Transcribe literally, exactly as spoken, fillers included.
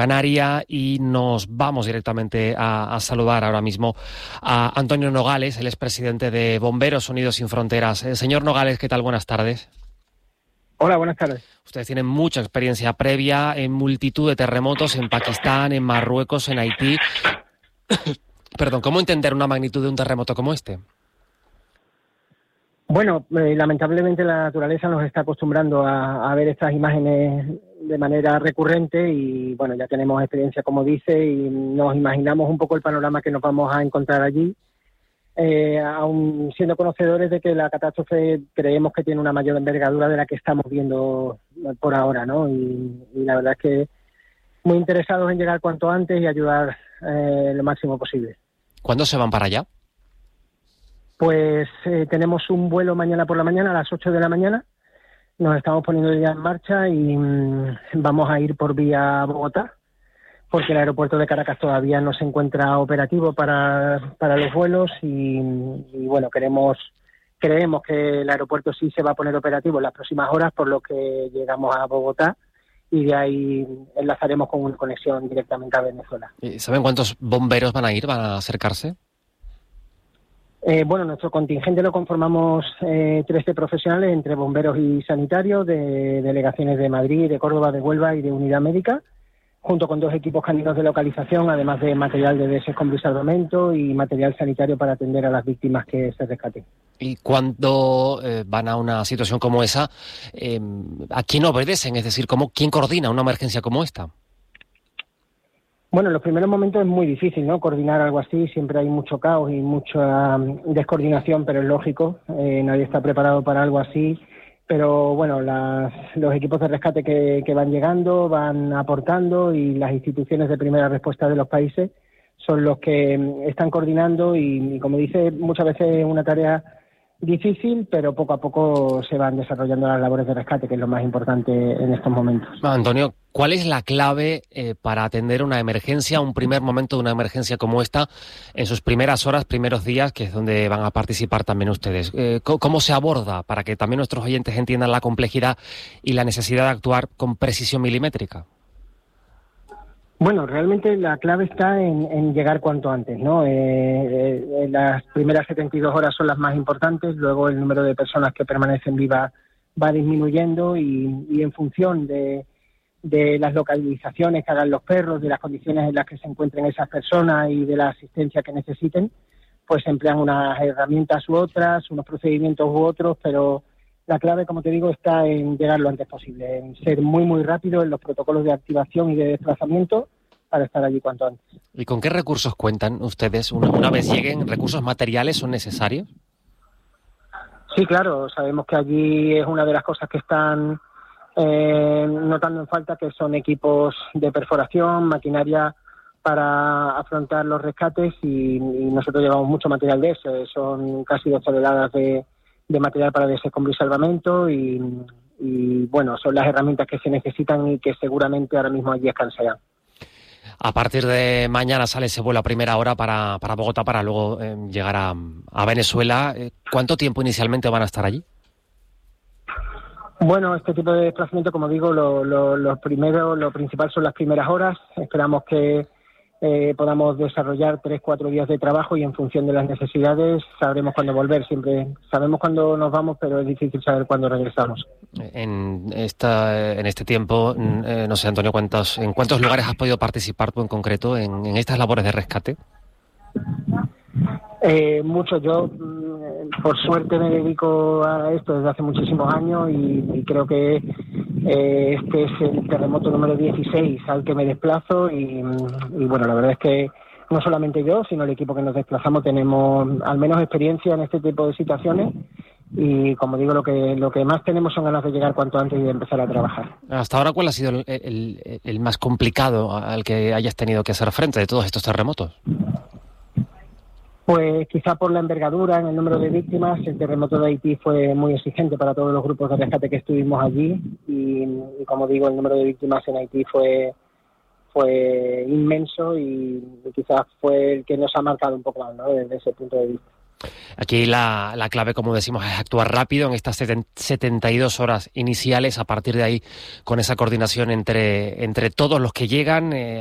Canaria, y nos vamos directamente a, a saludar ahora mismo a Antonio Nogales, el expresidente de Bomberos Unidos Sin Fronteras. Eh, señor Nogales, ¿qué tal? Buenas tardes. Hola, buenas tardes. Ustedes tienen mucha experiencia previa en multitud de terremotos en Pakistán, en Marruecos, en Haití. Perdón, ¿cómo entender una magnitud de un terremoto como este? Bueno, eh, lamentablemente la naturaleza nos está acostumbrando a, a ver estas imágenes de manera recurrente y, bueno, ya tenemos experiencia, como dice, y nos imaginamos un poco el panorama que nos vamos a encontrar allí. Eh, aun siendo conocedores de que la catástrofe creemos que tiene una mayor envergadura de la que estamos viendo por ahora, ¿no? Y, y la verdad es que muy interesados en llegar cuanto antes y ayudar eh, lo máximo posible. ¿Cuándo se van para allá? Pues eh, tenemos un vuelo mañana por la mañana a las ocho de la mañana. Nos estamos poniendo ya en marcha y mmm, vamos a ir por vía Bogotá, porque el aeropuerto de Caracas todavía no se encuentra operativo para, para los vuelos y, y bueno, queremos creemos que el aeropuerto sí se va a poner operativo en las próximas horas, por lo que llegamos a Bogotá y de ahí enlazaremos con una conexión directamente a Venezuela. ¿Saben cuántos bomberos van a ir, van a acercarse? Eh, bueno, nuestro contingente lo conformamos eh, trece profesionales entre bomberos y sanitarios de delegaciones de Madrid, de Córdoba, de Huelva y de Unidad Médica, junto con dos equipos caninos de localización, además de material de desescombro y salvamento y material sanitario para atender a las víctimas que se rescaten. Y cuando eh, van a una situación como esa, eh, ¿a quién obedecen? Es decir, ¿cómo, ¿quién coordina una emergencia como esta? Bueno, en los primeros momentos es muy difícil, ¿no? Coordinar algo así, siempre hay mucho caos y mucha um, descoordinación, pero es lógico, eh, nadie está preparado para algo así. Pero bueno, las, los equipos de rescate que, que van llegando, van aportando y las instituciones de primera respuesta de los países son los que están coordinando y, y como dice, muchas veces es una tarea difícil, pero poco a poco se van desarrollando las labores de rescate, que es lo más importante en estos momentos. Antonio, ¿cuál es la clave eh, para atender una emergencia, un primer momento de una emergencia como esta, en sus primeras horas, primeros días, que es donde van a participar también ustedes? Eh, ¿Cómo se aborda para que también nuestros oyentes entiendan la complejidad y la necesidad de actuar con precisión milimétrica? Bueno, realmente la clave está en, en llegar cuanto antes, ¿no? Eh, eh, las primeras setenta y dos horas son las más importantes, luego el número de personas que permanecen vivas va disminuyendo y, y en función de, de las localizaciones que hagan los perros, de las condiciones en las que se encuentren esas personas y de la asistencia que necesiten, pues se emplean unas herramientas u otras, unos procedimientos u otros, pero la clave, como te digo, está en llegar lo antes posible, en ser muy, muy rápido en los protocolos de activación y de desplazamiento para estar allí cuanto antes. ¿Y con qué recursos cuentan ustedes? Una, una vez lleguen, ¿recursos materiales son necesarios? Sí, claro, sabemos que allí es una de las cosas que están eh, notando en falta, que son equipos de perforación, maquinaria para afrontar los rescates y, y nosotros llevamos mucho material de eso, son casi dos toneladas de de material para desescombro y salvamento y, y, bueno, son las herramientas que se necesitan y que seguramente ahora mismo allí escasean. A partir de mañana sale ese vuelo a primera hora para, para Bogotá para luego eh, llegar a, a Venezuela. ¿Cuánto tiempo inicialmente van a estar allí? Bueno, este tipo de desplazamiento, como digo, lo, lo, lo primero, lo principal son las primeras horas. Esperamos que Eh, podamos desarrollar tres, cuatro días de trabajo y en función de las necesidades sabremos cuándo volver. Siempre sabemos cuándo nos vamos, pero es difícil saber cuándo regresamos. En esta, en este tiempo, eh, no sé, Antonio, ¿cuántos, ¿en cuántos lugares has podido participar tú en concreto en, en estas labores de rescate? Eh, mucho. Yo, por suerte, me dedico a esto desde hace muchísimos años y, y creo que eh, este es el terremoto número dieciséis al que me desplazo y, y bueno, la verdad es que no solamente yo, sino el equipo que nos desplazamos tenemos al menos experiencia en este tipo de situaciones y, como digo, lo que lo que más tenemos son ganas de llegar cuanto antes y de empezar a trabajar. Hasta ahora, ¿cuál ha sido el, el, el más complicado al que hayas tenido que hacer frente de todos estos terremotos? Pues quizá por la envergadura en el número de víctimas. El terremoto de Haití fue muy exigente para todos los grupos de rescate que estuvimos allí y, y como digo, el número de víctimas en Haití fue fue inmenso y, y quizás fue el que nos ha marcado un poco más, ¿no?, desde ese punto de vista. Aquí la, la clave, como decimos, es actuar rápido en estas setenta y dos horas iniciales. A partir de ahí, con esa coordinación entre, entre todos los que llegan, eh,